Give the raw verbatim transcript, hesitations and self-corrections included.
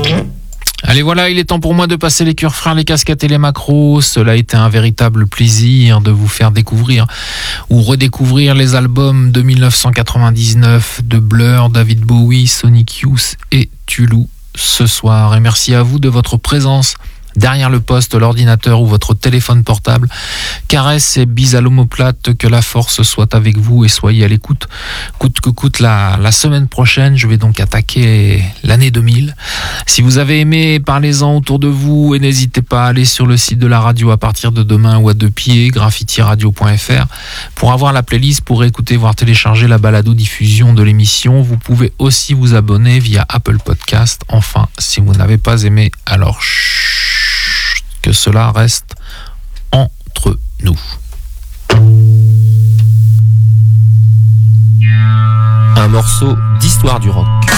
Allez, voilà, il est temps pour moi de passer les cœurs frères, les casquettes et les macros. Cela a été un véritable plaisir de vous faire découvrir ou redécouvrir les albums de dix-neuf cent quatre-vingt-dix-neuf de Blur, David Bowie, Sonic Youth et Toulouse ce soir. Et merci à vous de votre présence derrière le poste, l'ordinateur ou votre téléphone portable. Caresses et bises à l'omoplate, que la force soit avec vous et soyez à l'écoute. Coûte que coûte, la, la semaine prochaine, je vais donc attaquer l'année deux mille. Si vous avez aimé, parlez-en autour de vous et n'hésitez pas à aller sur le site de la radio à partir de demain ou à deux pieds, graffiti radio point f r, pour avoir la playlist, pour écouter, voire télécharger la balado-diffusion de l'émission. Vous pouvez aussi vous abonner via Apple Podcast. Enfin, si vous n'avez pas aimé, alors chut, que cela reste entre nous. Un morceau d'histoire du rock.